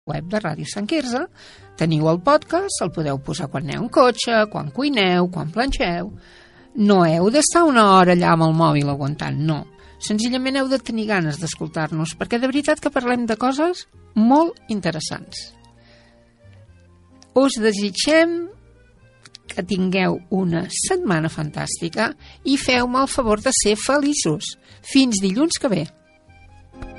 web de Ràdio Sant Quirze, teniu el podcast, el podeu posar quan aneu en cotxe, quan cuineu, quan planxeu. No heu d'estar una hora allà amb el mòbil aguantant, no. Senzillament heu de tenir ganes d'escoltar-nos, perquè de veritat que parlem de coses molt interessants. Us desitgem que tingueu una setmana fantàstica i feu-me el favor de ser feliços. Fins dilluns que ve.